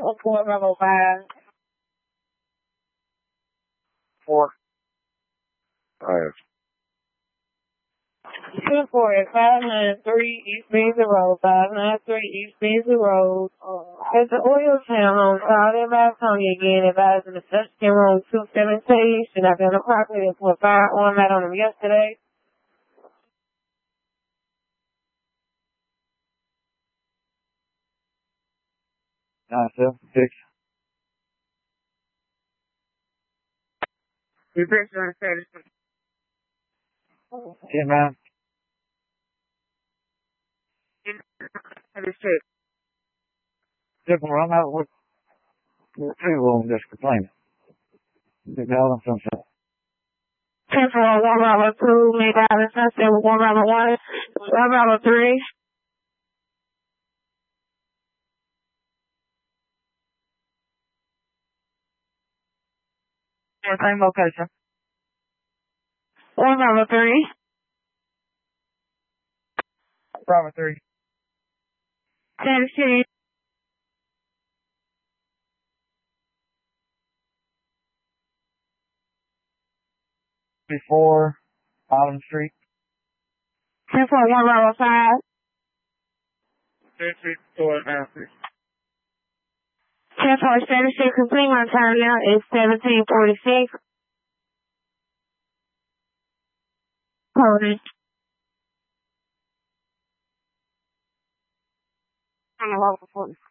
Fort Level 5. 4. 5. 10 4 at 593 East Beasley Road, 593 East Beasley Road. At the oil town, called everybody from you again, advising the Mexican room 217. Should have been a property that put firearm out on them yesterday. Six. You bitch on the status. 10 man. Different run out with 2 of them just complaining. They got them from some. 10 4 1 Robert 2, made out of Sunset with 1 Robert 1, 1 Robert 3. Same location. 1 Robert 3. Robert 3. Tennessee. Before Island Street. 10 4 1 Robert 5. 10 Street, 4 10 4 76, complete my time now is 1746. Holding. On the local 40.